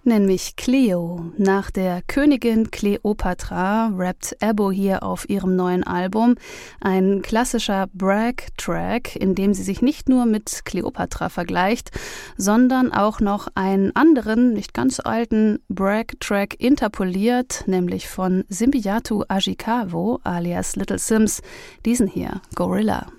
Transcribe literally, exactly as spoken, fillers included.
Nenn mich Cleo. Nach der Königin Kleopatra rappt Ebo hier auf ihrem neuen Album. Ein klassischer Brag-Track, in dem sie sich nicht nur mit Kleopatra vergleicht, sondern auch noch einen anderen, nicht ganz alten Brag-Track interpoliert, nämlich von Simbiatu Ajikawo alias Little Simz, diesen hier, Gorilla.